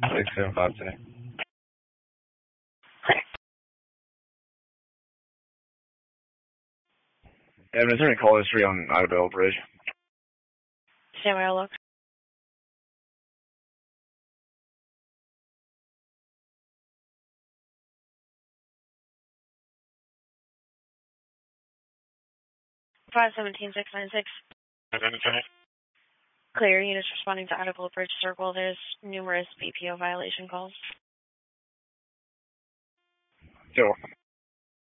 675 today. Evan, is there any call history on Idabel Bridge? Stand by, I'll look. Five 17-696. Clear, units responding to Idabel Bridge Circle. There's numerous BPO violation calls. Sure.